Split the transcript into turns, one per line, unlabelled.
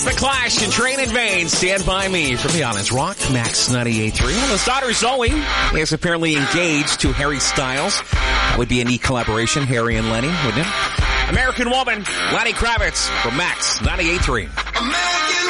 The Clash and Train in Vain, Stand By Me from the Islands Rock, Max 98.3. Well, his daughter Zoe is apparently engaged to Harry Styles. That would be a neat collaboration, Harry and Lenny, wouldn't it? American Woman, Lenny Kravitz from Max 98.3.